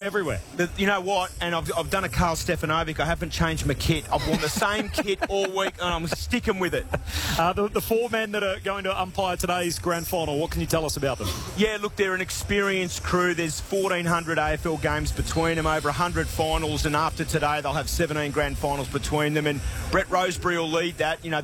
everywhere. You know what? And I've done a Carl Stefanovic. I haven't changed my kit. I've worn the same kit all week, and I'm sticking with it. The four men that are going to umpire today's grand final, what can you tell us about them? Yeah, look, they're an experienced crew. There's 1,400 AFL games between them, over 100 finals, and after today they'll have 17 grand finals between them. And Brett Rosebery will lead that. You know,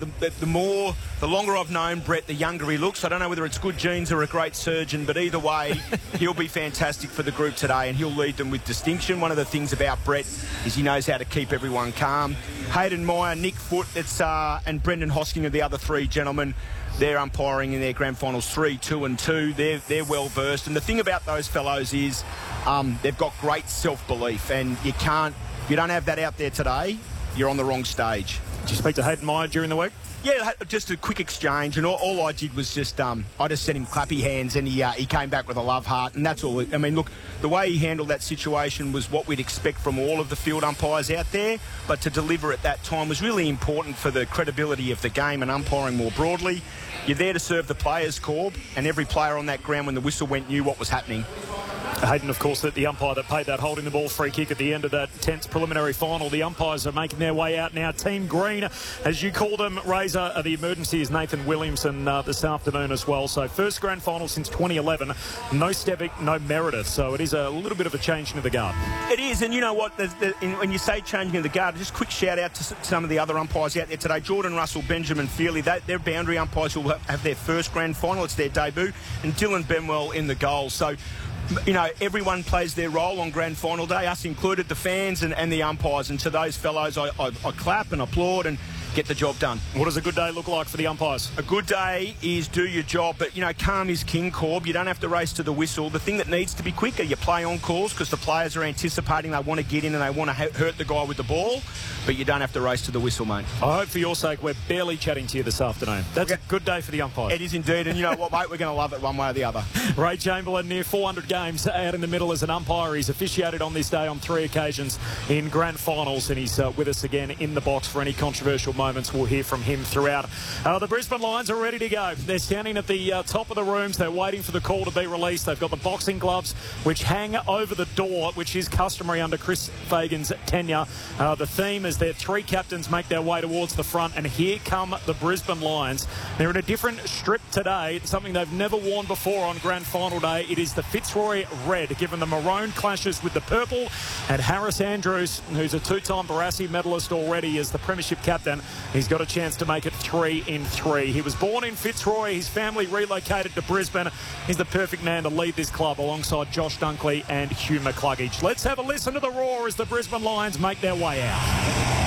the longer I've known Brett, the younger he looks. I don't know whether it's good genes or a great surgeon, but either way, he'll be fantastic for the group today, and he'll lead them with distinction. One of the things about Brett is he knows how to keep everyone calm. Hayden Meyer, Nick Foote, and Brendan Hosking are the other three gentlemen. They're umpiring in their grand finals 3, 2 and 2. They're well versed, and the thing about those fellows is they've got great self-belief, and if you don't have that out there today, you're on the wrong stage. Did you speak to Hayden Meyer during the week? Yeah, just a quick exchange, and all I did was just I just sent him clappy hands, and he came back with a love heart, and that's all. I mean, look, the way he handled that situation was what we'd expect from all of the field umpires out there, but to deliver at that time was really important for the credibility of the game and umpiring more broadly. You're there to serve the players, Corb, and every player on that ground when the whistle went knew what was happening. Hayden, of course, the umpire that paid that holding the ball free kick at the end of that tense preliminary final. The umpires are making their way out now. Team Green, as you call them, Razor, the emergency is Nathan Williamson this afternoon as well. So first grand final since 2011. No Stevic, no Meredith. So it is a little bit of a changing of the guard. It is, and you know what? When you say changing of the guard, just quick shout out to some of the other umpires out there today. Jordan Russell, Benjamin Feely, they're boundary umpires who will have their first grand final. It's their debut. And Dylan Benwell in the goal. So, you know, everyone plays their role on grand final day, us included, the fans and the umpires. And to those fellows, I clap and applaud and get the job done. What does a good day look like for the umpires? A good day is do your job, but, you know, calm is king, Corb. You don't have to race to the whistle. The thing that needs to be quicker, you play on calls because the players are anticipating they want to get in and they want to hurt the guy with the ball, but you don't have to race to the whistle, mate. I hope for your sake we're barely chatting to you this afternoon. That's a good day for the umpires. It is indeed, and you know what, mate, we're going to love it one way or the other. Ray Chamberlain, near 400 games out in the middle as an umpire. He's officiated on this day on 3 occasions in grand finals, and he's with us again in the box for any controversial moments. We'll hear from him throughout. The Brisbane Lions are ready to go. They're standing at the top of the rooms. They're waiting for the call to be released. They've got the boxing gloves which hang over the door, which is customary under Chris Fagan's tenure. The theme is their 3 captains make their way towards the front, and here come the Brisbane Lions. They're in a different strip today, something they've never worn before on grand final day. It is the Fitzroy red, given the maroon clashes with the purple, and Harris Andrews, who's a 2-time Barassi medalist already, is the premiership captain. He's got a chance to make it 3 in 3. He was born in Fitzroy. His family relocated to Brisbane. He's the perfect man to lead this club alongside Josh Dunkley and Hugh McCluggage. Let's have a listen to the roar as the Brisbane Lions make their way out.